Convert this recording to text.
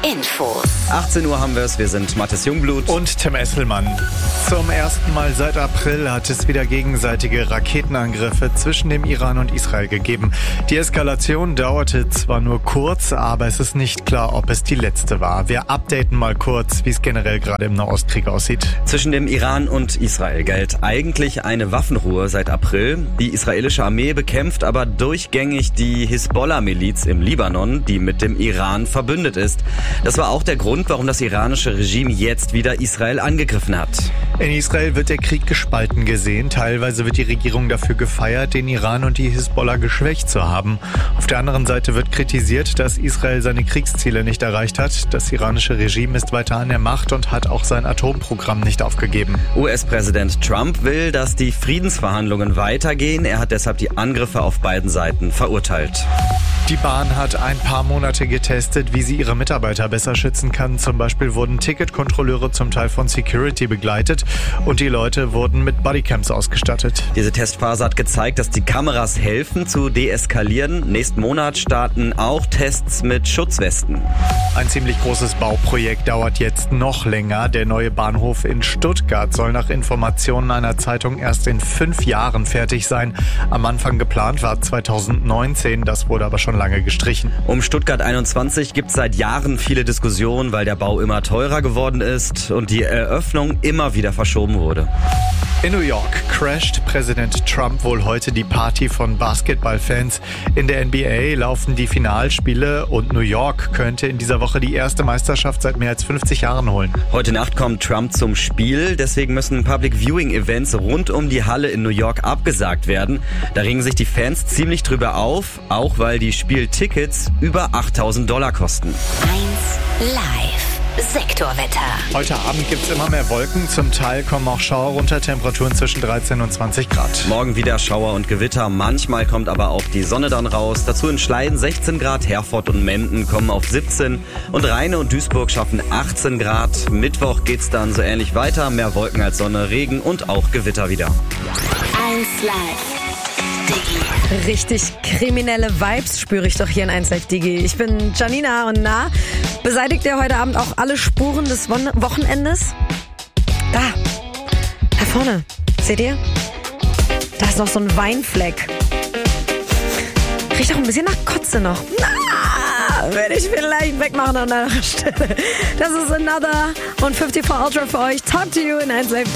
Infos. 18 Uhr haben wir es. Wir sind Mathis Jungblut und Tim Esselmann. Zum ersten Mal seit April hat es wieder gegenseitige Raketenangriffe zwischen dem Iran und Israel gegeben. Die Eskalation dauerte zwar nur kurz, aber es ist nicht klar, ob es die letzte war. Wir updaten mal kurz, wie es generell gerade im Nahostkrieg aussieht. Zwischen dem Iran und Israel gilt eigentlich eine Waffenruhe seit April. Die israelische Armee bekämpft aber durchgängig die Hisbollah-Miliz im Libanon, die mit dem Iran verbündet ist. Das war auch der Grund, warum das iranische Regime jetzt wieder Israel angegriffen hat. In Israel wird der Krieg gespalten gesehen. Teilweise wird die Regierung dafür gefeiert, den Iran und die Hisbollah geschwächt zu haben. Auf der anderen Seite wird kritisiert, dass Israel seine Kriegsziele nicht erreicht hat. Das iranische Regime ist weiter an der Macht und hat auch sein Atomprogramm nicht aufgegeben. US-Präsident Trump will, dass die Friedensverhandlungen weitergehen. Er hat deshalb die Angriffe auf beiden Seiten verurteilt. Die Bahn hat ein paar Monate getestet, wie sie ihre Mitarbeiter besser schützen kann. Zum Beispiel wurden Ticketkontrolleure zum Teil von Security begleitet und die Leute wurden mit Bodycams ausgestattet. Diese Testphase hat gezeigt, dass die Kameras helfen zu deeskalieren. Nächsten Monat starten auch Tests mit Schutzwesten. Ein ziemlich großes Bauprojekt dauert jetzt noch länger. Der neue Bahnhof in Stuttgart soll nach Informationen einer Zeitung erst in 5 Jahren fertig sein. Am Anfang geplant war 2019, das wurde aber schon lange gestrichen. Um Stuttgart 21 gibt es seit Jahren viele Diskussionen, weil der Bau immer teurer geworden ist und die Eröffnung immer wieder verschoben wurde. In New York crasht Präsident Trump wohl heute die Party von Basketballfans. In der NBA laufen die Finalspiele und New York könnte in dieser Woche die erste Meisterschaft seit mehr als 50 Jahren holen. Heute Nacht kommt Trump zum Spiel, deswegen müssen Public Viewing Events rund um die Halle in New York abgesagt werden. Da regen sich die Fans ziemlich drüber auf, auch weil die Spieltickets über $8.000 kosten. 1 Live. Sektorwetter. Heute Abend gibt es immer mehr Wolken. Zum Teil kommen auch Schauer runter. Temperaturen zwischen 13 und 20 Grad. Morgen wieder Schauer und Gewitter. Manchmal kommt aber auch die Sonne dann raus. Dazu in Schleiden 16 Grad. Herford und Menden kommen auf 17. Und Rheine und Duisburg schaffen 18 Grad. Mittwoch geht's dann so ähnlich weiter. Mehr Wolken als Sonne, Regen und auch Gewitter wieder. 1 Live. Digi. Richtig kriminelle Vibes spüre ich doch hier in 1 Live Digi. Ich bin Janina und beseitigt ihr heute Abend auch alle Spuren des Wochenendes? Da vorne, seht ihr? Da ist noch so ein Weinfleck. Riecht auch ein bisschen nach Kotze noch. Würde ich vielleicht wegmachen an einer Stelle. Das ist Another und 54 Ultra für euch. Talk to you in 1 Live Digi.